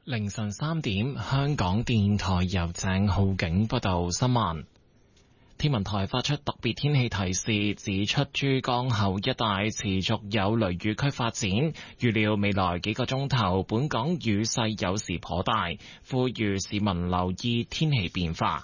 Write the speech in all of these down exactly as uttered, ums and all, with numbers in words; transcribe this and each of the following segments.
凌晨三點，香港電台由鄭浩景報道新聞。天文台發出特別天氣提示，指出珠江口一帶持續有雷雨區發展，預料未來幾個鐘頭本港雨勢有時頗大，呼籲市民留意天氣變化。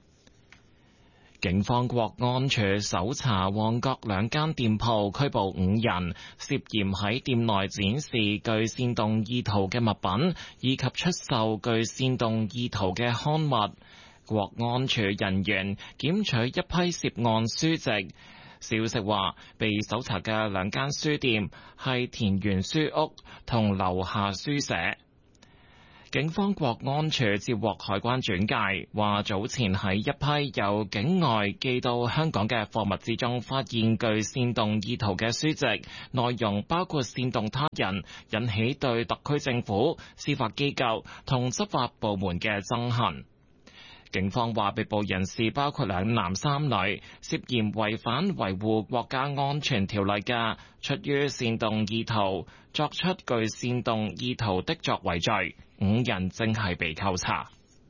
警方國安處搜查旺角兩間店鋪，拘捕五人，涉嫌喺店內展示具煽動意圖嘅物品，以及出售具煽動意圖嘅刊物。國安處人員檢取一批涉案書籍。消息話，被搜查嘅兩間書店係田園書屋同樓下書社。警方國安處接獲海關轉介，話早前喺一批由境外寄到香港嘅貨物之中，發現具煽動意圖嘅書籍，內容包括煽動他人，引起對特區政府、司法機構同執法部門嘅憎恨。警方話，被捕人士包括兩男三女，涉嫌違反維護國家安全條例嘅，出於煽動意圖作出具煽動意圖的作為罪，五人正係被扣查。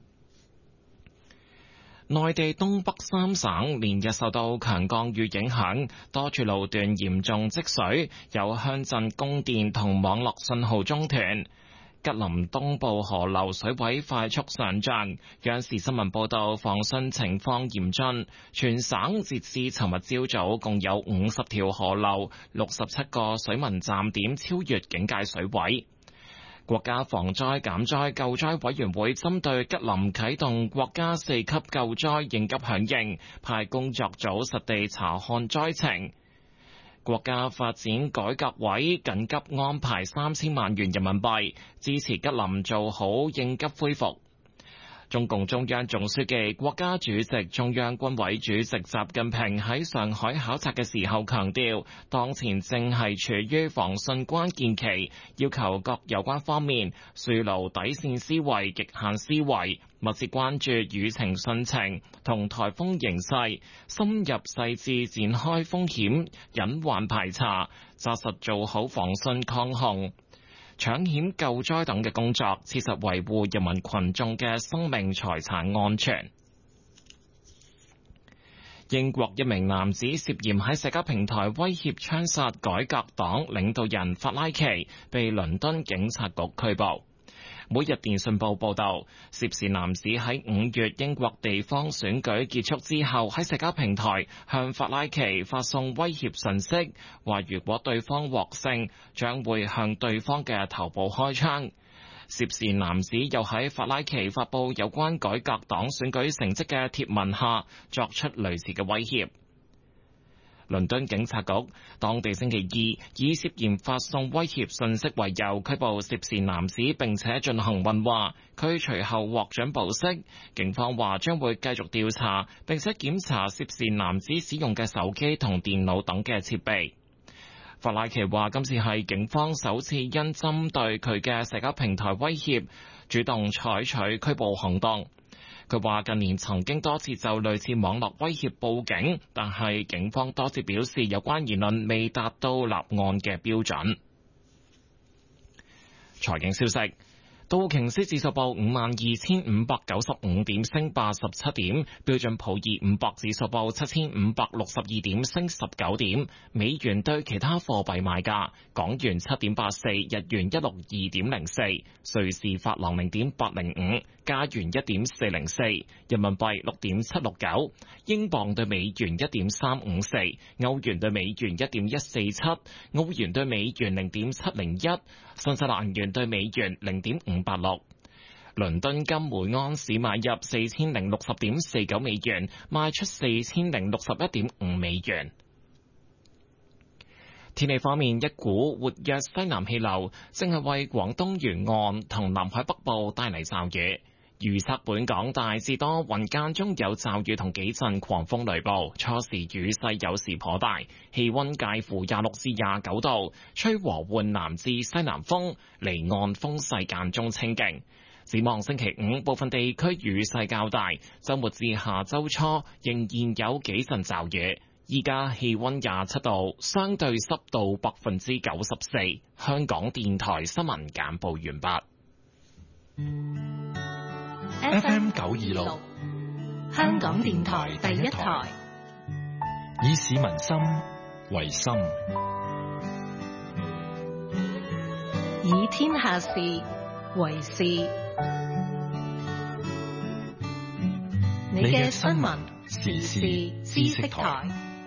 內地東北三省連日受到強降雨影響，多處路段嚴重積水，有鄉鎮供電同網絡信號中斷。吉林東部河流水位快速上漲，央視新聞報道防汛情況嚴峻，全省截至尋日朝早共有五十條河流、六十七個水文站點超越警戒水位。國家防災減災救災委員會針對吉林啟動國家四級救災應急響應，派工作組實地查看災情。國家發展改革委緊急安排三千萬元人民幣，支持吉林做好應急恢復。中共中央總書記、國家主席、中央軍委主席習近平喺上海考察嘅時候強調，當前正係處於防汛關鍵期，要求各有關方面樹牢底線思維、極限思維，密切關注雨情汛情同颱風形勢，深入細緻展開風險隱患排查，紮實做好防汛抗洪、搶險救災等嘅工作，切實維護人民群眾嘅生命財產安全。英國一名男子涉嫌喺社交平台威脅槍殺改革黨領導人法拉奇，被倫敦警察局拘捕。每日電訊報報道，涉事男子喺五月英國地方選舉結束之後，喺社交平台向法拉奇發送威脅信息，話如果對方獲勝，將會向對方嘅頭部開槍。涉事男子又喺法拉奇發布有關改革黨選舉成績嘅貼文下，作出類似嘅威脅。倫敦警察局當地星期二以涉嫌發送威脅信息為由拘捕涉事男子，並且進行問話，佢隨後獲准保釋。警方話將會繼續調查，並且檢查涉事男子使用嘅手機同電腦等嘅設備。法拉奇話今次係警方首次因針對佢嘅社交平台威脅，主動採取拘捕行動。佢話近年曾經多次就類似網絡威脅報警，但係警方多次表示有關言論未達到立案嘅標準。財經消息。道瓊斯指數報五萬二千五百九十五點，升八十七點；標準普爾五百指數報七千五百六十二點，升十九點。美元對其他貨幣賣價：港元七點八四，日元一六二點零四，瑞士法郎零點八零五，加元一點四零四，人民幣六點七六九，英鎊對美元一點三五四，歐元對美元一點一四七，澳元對美元零點七零一，新西蘭元對美元零點五八六。倫敦金每安士買入四千零六十點四九美元，賣出四千零六十一點五美元。天氣方面，一股活躍西南氣流正係為廣東沿岸同南海北部帶嚟驟雨。預測本港大致多雲，間中有驟雨同幾陣狂風雷暴，初時雨勢有時頗大，氣溫介乎廿六至廿九度，吹和緩南至西南風，離岸風勢間中清勁。展望星期五，部分地區雨勢較大，周末至下周初仍然有幾陣驟雨。依家氣溫廿七度，相對濕度百分之九十四。香港電台新聞簡報完畢。 F M 九二六，香港電台第一台， 以市民心為心， 以天下事為事。你嘅新聞時事知識台。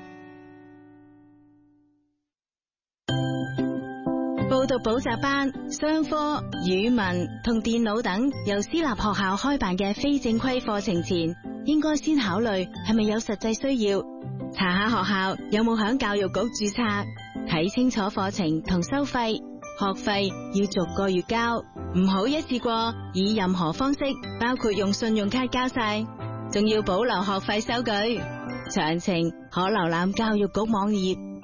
報讀補習班、商科、語文同電腦等由私立學校開辦嘅非正規課程前，應該先考慮係咪有實際需要，查下學校有冇響教育局註冊，睇清楚課程同收費，學費要逐個月交，唔好一次過以任何方式，包括用信用卡交晒，仲要保留學費收據。詳情可瀏覽教育局網頁。